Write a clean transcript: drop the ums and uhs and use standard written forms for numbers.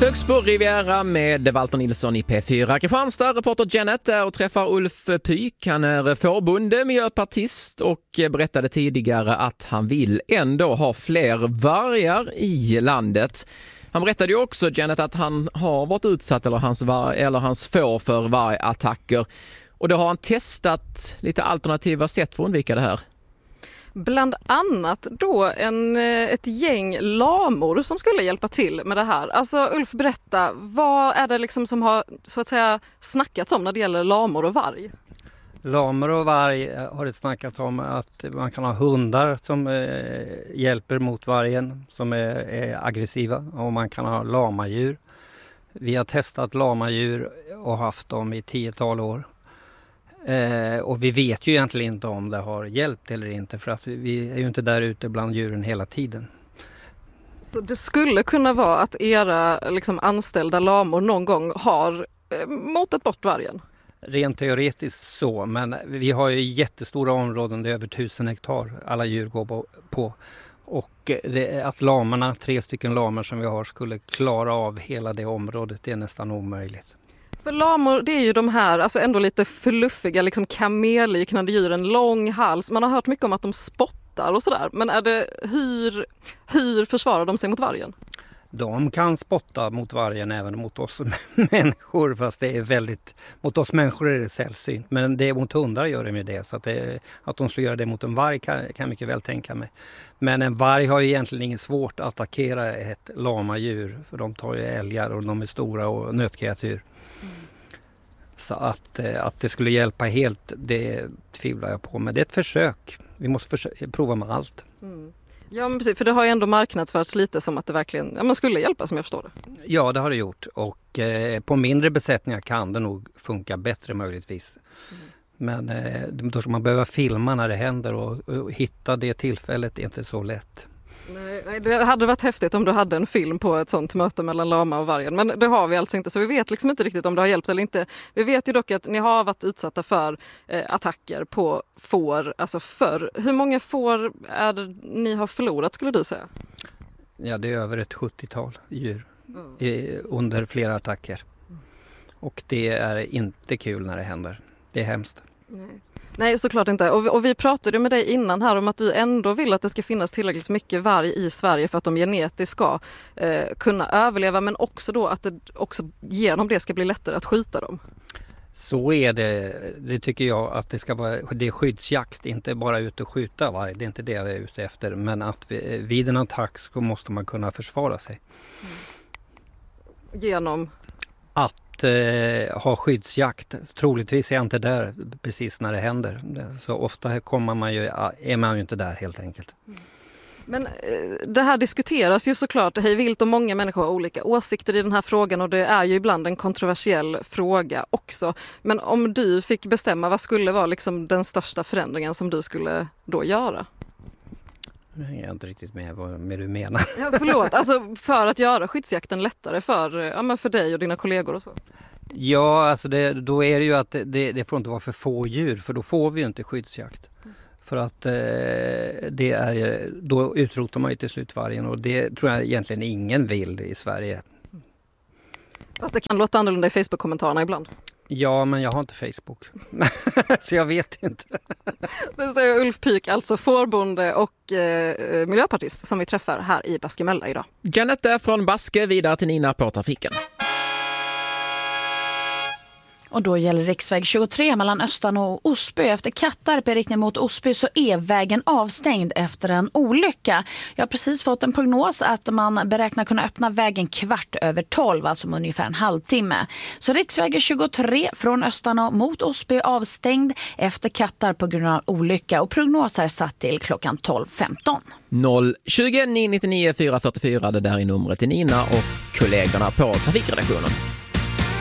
Högst på Riviera med Walter Nilsson i P4. Kristianstad, reporter Janet där och träffar Ulf Pyk. Han är fårbonde, miljöpartist och berättade tidigare att han vill ändå ha fler vargar i landet. Han berättade ju också, Janet, att han har varit utsatt eller hans får för vargattacker. Och då har han testat lite alternativa sätt för att undvika det här. Bland annat då ett gäng lamor som skulle hjälpa till med det här. Alltså Ulf, berätta, vad är det liksom som har så att säga snackats om när det gäller lamor och varg? Lamor och varg har det snackats om att man kan ha hundar som hjälper mot vargen som är aggressiva, och man kan ha lamadjur. Vi har testat lamadjur och haft dem i 10-tal år. Och vi vet ju egentligen inte om det har hjälpt eller inte, för att vi är ju inte där ute bland djuren hela tiden. Så det skulle kunna vara att era liksom, anställda lamor någon gång har motat bort vargen? Rent teoretiskt så, men vi har ju jättestora områden, det är över 1000 hektar alla djur går på. Och att lamarna, 3 stycken lamor som vi har, skulle klara av hela det området, det är nästan omöjligt. För lamor, det är ju de här alltså ändå lite fluffiga, liksom kamelliknande djuren, lång hals. Man har hört mycket om att de spottar och sådär. Men är det hur försvarar de sig mot vargen? De kan spotta mot vargen även mot oss människor, fast det är väldigt, mot oss människor är det sällsynt. Men det är mot hundar gör de ju det, så att de skulle göra det mot en varg kan mycket väl tänka mig. Men en varg har ju egentligen inget svårt att attackera ett lamadjur, för de tar ju älgar och de är stora och nötkreatur. Så att det skulle hjälpa helt, det tvivlar jag på. Men det är ett försök. Vi måste prova med allt. Mm. Ja, men precis, för det har ju ändå marknadsförts lite som att det verkligen man skulle hjälpa, som jag förstår det. Ja, det har det gjort. Och på mindre besättningar kan det nog funka bättre möjligtvis. Men då ska man behöva filma när det händer och hitta det tillfället är inte så lätt. Nej, det hade varit häftigt om du hade en film på ett sånt möte mellan lama och vargen. Men det har vi alltså inte, så vi vet liksom inte riktigt om det har hjälpt eller inte. Vi vet ju dock att ni har varit utsatta för attacker på får, alltså förr. Hur många får är det ni har förlorat, skulle du säga? Ja, det är över ett 70-tal djur under flera attacker. Och det är inte kul när det händer. Det är hemskt. Nej, såklart inte. Och vi pratade med dig innan här om att du ändå vill att det ska finnas tillräckligt mycket varg i Sverige för att de genetiskt ska kunna överleva, men också då att det också genom det ska bli lättare att skjuta dem. Så är det. Det tycker jag att det ska vara. Det är skyddsjakt, inte bara ut och skjuta varg. Det är inte det jag är ute efter. Men att vid en attack så måste man kunna försvara sig. Genom? Att ha skyddsjakt. Troligtvis är jag inte där precis när det händer. Så ofta är man ju inte där helt enkelt. Men det här diskuteras ju såklart hej vilt och många människor har olika åsikter i den här frågan, och det är ju ibland en kontroversiell fråga också. Men om du fick bestämma, vad skulle vara liksom den största förändringen som du skulle då göra? Jag är inte riktigt med vad du menar. Ja, förlåt, alltså för att göra skyddsjakten lättare för dig och dina kollegor och så. Ja, alltså då är det ju att det får inte vara för få djur, för då får vi ju inte skyddsjakt. För att då utrotar man ju till slut vargen, och det tror jag egentligen ingen vill i Sverige. Fast det kan låta annorlunda i Facebook-kommentarerna ibland. Ja, men jag har inte Facebook. Så jag vet inte. Det säger Ulf Pyk, alltså fårbonde och miljöpartist, som vi träffar här i Baskemella idag. Janet är från Baske, vidare till Nina på trafiken. Och då gäller riksväg 23 mellan Östan och Osby. Efter Kattarp i riktning mot Osby så är vägen avstängd efter en olycka. Jag har precis fått en prognos att man beräknar kunna öppna vägen 12:15, alltså om ungefär en halvtimme. Så riksväg 23 från Östan och mot Osby avstängd efter Kattarp på grund av olycka. Och prognoser satt till klockan 12:15. 020 999 444, det där är numret till Nina och kollegorna på trafikredaktionen.